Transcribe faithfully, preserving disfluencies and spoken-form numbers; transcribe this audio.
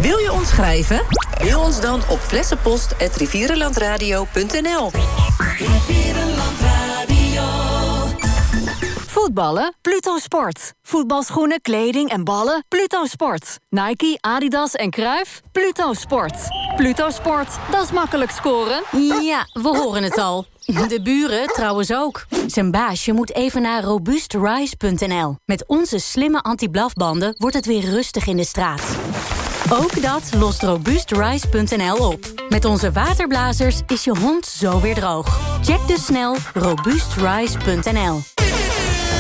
Wil je ons schrijven? Mail ons dan op flessenpost at rivierenlandradio punt n l. Voetballen? Pluto Sport. Voetbalschoenen, kleding en ballen? Pluto Sport. Nike, Adidas en Cruijff? Pluto Sport. Pluto Sport, dat is makkelijk scoren. Ja, we horen het al. De buren trouwens ook. Zijn baasje moet even naar robust rise punt n l. Met onze slimme anti-blafbanden wordt het weer rustig in de straat. Ook dat lost robust rise punt n l op. Met onze waterblazers is je hond zo weer droog. Check dus snel robust rise punt n l.